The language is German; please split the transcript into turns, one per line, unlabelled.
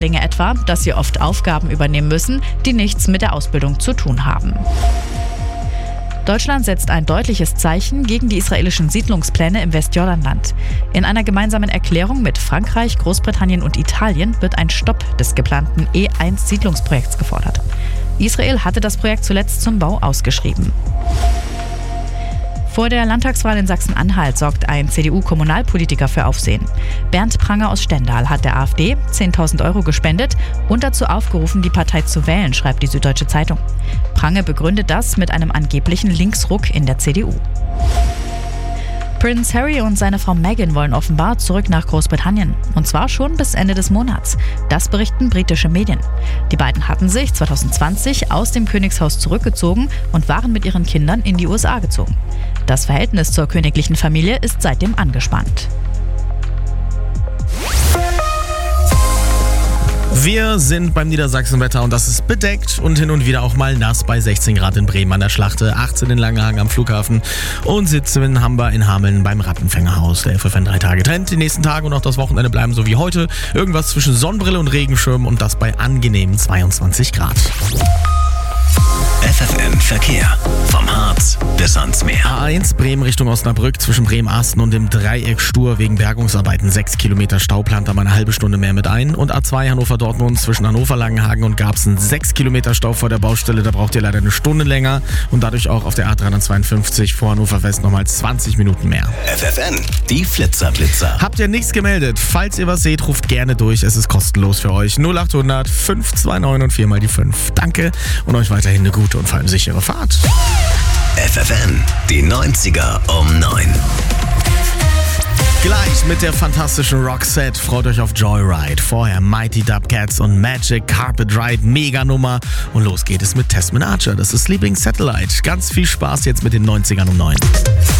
Dinge etwa, dass sie oft Aufgaben übernehmen müssen, die nichts mit der Ausbildung zu tun haben. Deutschland setzt ein deutliches Zeichen gegen die israelischen Siedlungspläne im Westjordanland. In einer gemeinsamen Erklärung mit Frankreich, Großbritannien und Italien wird ein Stopp des geplanten E1-Siedlungsprojekts gefordert. Israel hatte das Projekt zuletzt zum Bau ausgeschrieben. Vor der Landtagswahl in Sachsen-Anhalt sorgt ein CDU-Kommunalpolitiker für Aufsehen. Bernd Pranger aus Stendal hat der AfD 10.000 Euro gespendet und dazu aufgerufen, die Partei zu wählen, schreibt die Süddeutsche Zeitung. Pranger begründet das mit einem angeblichen Linksruck in der CDU. Prince Harry und seine Frau Meghan wollen offenbar zurück nach Großbritannien. Und zwar schon bis Ende des Monats. Das berichten britische Medien. Die beiden hatten sich 2020 aus dem Königshaus zurückgezogen und waren mit ihren Kindern in die USA gezogen. Das Verhältnis zur königlichen Familie ist seitdem angespannt.
Wir sind beim Niedersachsenwetter und das ist bedeckt und hin und wieder auch mal nass bei 16 Grad in Bremen an der Schlachte, 18 in Langenhagen am Flughafen und 17 haben wir in Hameln beim Rattenfängerhaus. Der FFN 3-Tage-Trend. Die nächsten Tage und auch das Wochenende bleiben so wie heute. Irgendwas zwischen Sonnenbrille und Regenschirm und das bei angenehmen 22 Grad.
FFN Verkehr. Vom Harz bis ans Meer.
A1 Bremen Richtung Osnabrück zwischen Bremen-Asten und dem Dreieck Stur wegen Bergungsarbeiten 6 Kilometer Stau, plant aber eine halbe Stunde mehr mit ein. Und A2 Hannover-Dortmund zwischen Hannover-Langenhagen und Garbsen 6 Kilometer Stau vor der Baustelle. Da braucht ihr leider eine Stunde länger und dadurch auch auf der A352 vor Hannover West nochmal 20 Minuten mehr.
FFN, die Flitzer-Blitzer.
Habt ihr nichts gemeldet? Falls ihr was seht, ruft gerne durch. Es ist kostenlos für euch. 0800 529 und 4 mal die 5. Danke und euch weiterhin eine gute und vor allem sichere Fahrt.
FFN, die 90er um 9.
Gleich mit der fantastischen Roxette. Freut euch auf Joyride. Vorher Mighty Dubcats und Magic Carpet Ride. Mega-Nummer. Und los geht es mit Tesman Archer. Das ist Sleeping Satellite. Ganz viel Spaß jetzt mit den 90ern um 9.